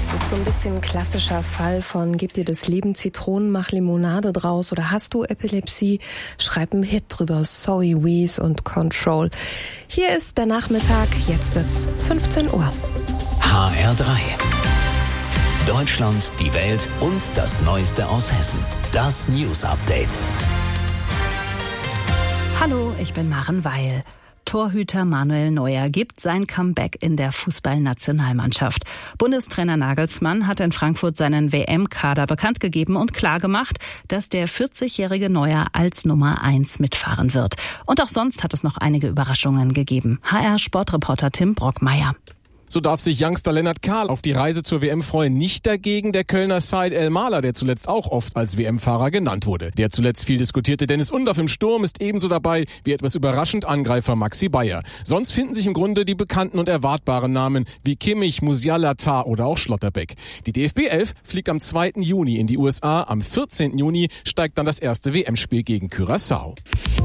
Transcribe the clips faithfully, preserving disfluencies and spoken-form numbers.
Das ist so ein bisschen ein klassischer Fall von gib dir das Leben Zitronen, mach Limonade draus oder hast du Epilepsie? Schreib einen Hit drüber, Zoe Wees und Control. Hier ist der Nachmittag, jetzt wird's fünfzehn Uhr. H R drei. Deutschland, die Welt und das Neueste aus Hessen. Das News Update. Hallo, ich bin Maren Weil. Torhüter Manuel Neuer gibt sein Comeback in der Fußballnationalmannschaft. Bundestrainer Nagelsmann hat in Frankfurt seinen W M-Kader bekannt gegeben und klargemacht, dass der vierzigjährige Neuer als Nummer eins mitfahren wird. Und auch sonst hat es noch einige Überraschungen gegeben. H R-Sportreporter Tim Brockmeier. So darf sich Youngster Lennart Kahl auf die Reise zur W M freuen. Nicht dagegen der Kölner Said El-Mahler, der zuletzt auch oft als W M-Fahrer genannt wurde. Der zuletzt viel diskutierte Dennis Undaff im Sturm ist ebenso dabei wie etwas überraschend Angreifer Maxi Bayer. Sonst finden sich im Grunde die bekannten und erwartbaren Namen wie Kimmich, Musiala, Tah oder auch Schlotterbeck. Die D F B elf fliegt am zweiten Juni in die U S A. Am vierzehnten Juni steigt dann das erste W M-Spiel gegen Curaçao.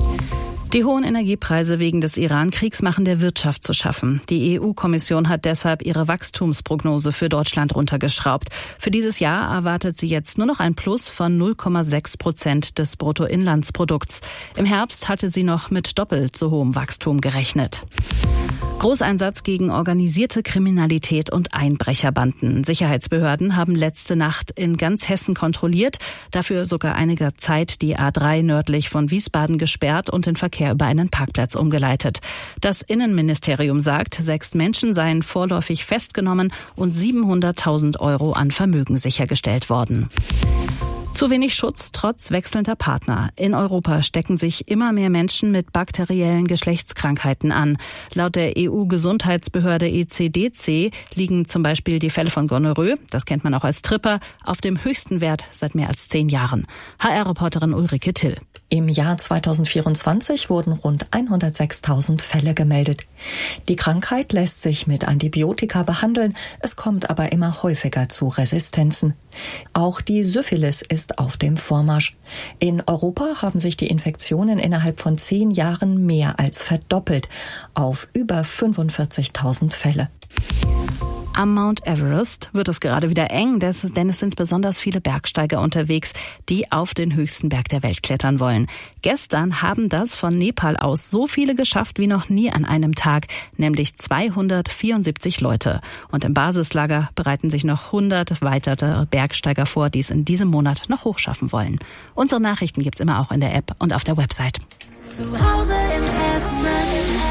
Die hohen Energiepreise wegen des Iran-Kriegs machen der Wirtschaft zu schaffen. Die E U-Kommission hat deshalb ihre Wachstumsprognose für Deutschland runtergeschraubt. Für dieses Jahr erwartet sie jetzt nur noch ein Plus von null Komma sechs Prozent des Bruttoinlandsprodukts. Im Herbst hatte sie noch mit doppelt so hohem Wachstum gerechnet. Großeinsatz gegen organisierte Kriminalität und Einbrecherbanden. Sicherheitsbehörden haben letzte Nacht in ganz Hessen kontrolliert, dafür sogar einiger Zeit die A drei nördlich von Wiesbaden gesperrt und den Verkehr über einen Parkplatz umgeleitet. Das Innenministerium sagt, sechs Menschen seien vorläufig festgenommen und siebenhunderttausend Euro an Vermögen sichergestellt worden. Zu wenig Schutz trotz wechselnder Partner. In Europa stecken sich immer mehr Menschen mit bakteriellen Geschlechtskrankheiten an. Laut der E U-Gesundheitsbehörde E C D C liegen zum Beispiel die Fälle von Gonorrhoe, das kennt man auch als Tripper, auf dem höchsten Wert seit mehr als zehn Jahren. H R-Reporterin Ulrike Till. Im Jahr zweitausendvierundzwanzig wurden rund hundertsechstausend Fälle gemeldet. Die Krankheit lässt sich mit Antibiotika behandeln, es kommt aber immer häufiger zu Resistenzen. Auch die Syphilis ist auf dem Vormarsch. In Europa haben sich die Infektionen innerhalb von zehn Jahren mehr als verdoppelt, auf über fünfundvierzigtausend Fälle. Am Mount Everest wird es gerade wieder eng, denn es sind besonders viele Bergsteiger unterwegs, die auf den höchsten Berg der Welt klettern wollen. Gestern haben das von Nepal aus so viele geschafft wie noch nie an einem Tag, nämlich zweihundertvierundsiebzig Leute. Und im Basislager bereiten sich noch hundert weitere Bergsteiger vor, die es in diesem Monat noch hochschaffen wollen. Unsere Nachrichten gibt's immer auch in der App und auf der Website. Zu Hause in Hessen.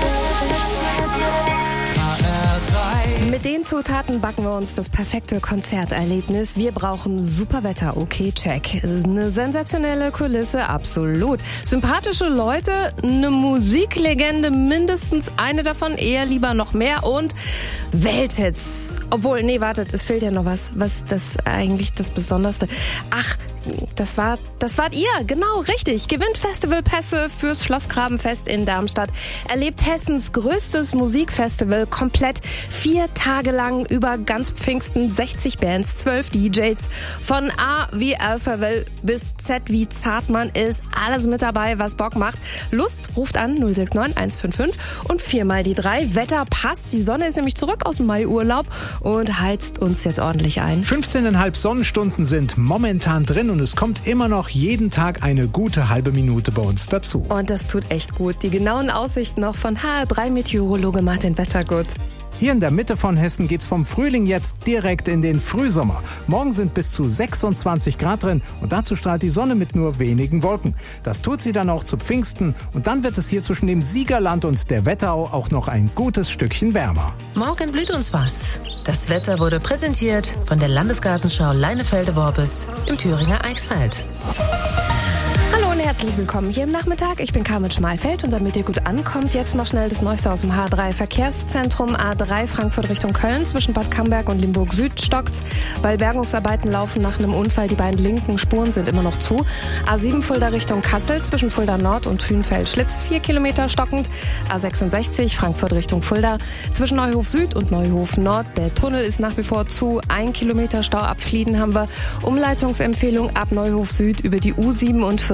Mit den Zutaten backen wir uns das perfekte Konzerterlebnis. Wir brauchen super Wetter, okay, check. Eine sensationelle Kulisse, absolut. Sympathische Leute, eine Musiklegende, mindestens eine davon, eher lieber noch mehr und Welthits. Obwohl, nee, wartet, es fehlt ja noch was. Was das eigentlich das Besonderste? Ach, das war, das wart ihr, genau, richtig. Gewinnt Festivalpässe fürs Schlossgrabenfest in Darmstadt. Erlebt Hessens größtes Musikfestival komplett vier Tage lang über ganz Pfingsten, sechzig Bands, zwölf D Js. Von A wie Alphaville bis Z wie Zartmann ist alles mit dabei, was Bock macht. Lust, ruft an null sechs neun eins fünf fünf und viermal die drei. Wetter passt, die Sonne ist nämlich zurück aus dem Maiurlaub und heizt uns jetzt ordentlich ein. fünfzehn Komma fünf Sonnenstunden sind momentan drin und es kommt immer noch jeden Tag eine gute halbe Minute bei uns dazu. Und das tut echt gut. Die genauen Aussichten noch von H R drei Meteorologe Martin Wettergut. Hier in der Mitte von Hessen geht's vom Frühling jetzt direkt in den Frühsommer. Morgen sind bis zu sechsundzwanzig Grad drin und dazu strahlt die Sonne mit nur wenigen Wolken. Das tut sie dann auch zu Pfingsten und dann wird es hier zwischen dem Siegerland und der Wetterau auch noch ein gutes Stückchen wärmer. Morgen blüht uns was. Das Wetter wurde präsentiert von der Landesgartenschau Leinefelde-Worbis im Thüringer Eichsfeld. Hallo und herzlich willkommen hier im Nachmittag. Ich bin Carmen Schmalfeld und damit ihr gut ankommt, jetzt noch schnell das Neueste aus dem H drei Verkehrszentrum. A drei Frankfurt Richtung Köln zwischen Bad Camberg und Limburg Süd stockt's, weil Bergungsarbeiten laufen nach einem Unfall. Die beiden linken Spuren sind immer noch zu. A sieben Fulda Richtung Kassel zwischen Fulda Nord und Hünfeld-Schlitz vier Kilometer stockend. A sechsundsechzig Frankfurt Richtung Fulda zwischen Neuhof Süd und Neuhof Nord. Der Tunnel ist nach wie vor zu. Ein Kilometer Stau ab Flieden haben wir. Umleitungsempfehlung ab Neuhof Süd über die U siebenundvierzig.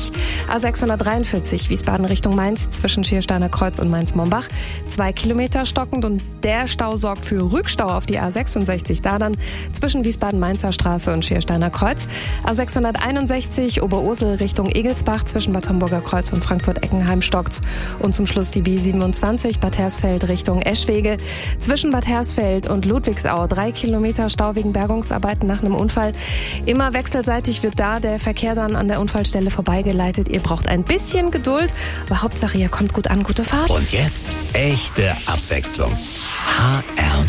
A sechshundertdreiundvierzig Wiesbaden Richtung Mainz zwischen Schiersteiner Kreuz und Mainz-Mombach. Zwei Kilometer stockend und der Stau sorgt für Rückstau auf die A sechsundsechzig. Da dann zwischen Wiesbaden-Mainzer Straße und Schiersteiner Kreuz. A sechshunderteinundsechzig Oberursel Richtung Egelsbach zwischen Bad Homburger Kreuz und Frankfurt-Eckenheim stockt's. Und zum Schluss die B siebenundzwanzig Bad Hersfeld Richtung Eschwege. Zwischen Bad Hersfeld und Ludwigsau drei Kilometer Stau wegen Bergungsarbeiten nach einem Unfall. Immer wechselseitig wird da der Verkehr dann an der Unfallstelle vorbeigeleitet. Ihr braucht ein bisschen Geduld, aber Hauptsache ihr kommt gut an, gute Fahrt. Und jetzt echte Abwechslung. H R